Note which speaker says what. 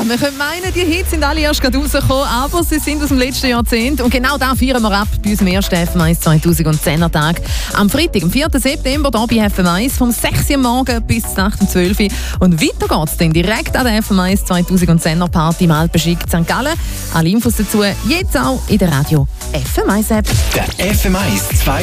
Speaker 1: man könnte meinen, die Hits sind alle erst gerade rausgekommen, aber sie sind aus dem letzten Jahrzehnt. Und genau da feiern wir ab bei unserem ersten FM1 2010er Tag. Am Freitag, am 4. September, hier bei FM1, vom 6 Uhr morgen bis nach dem 12 Uhr. Und weiter geht's dann direkt an der FM1 2010er Party im Alpenschick St. Gallen. Alle Infos dazu jetzt auch in der Radio FM1 App.
Speaker 2: Der FM1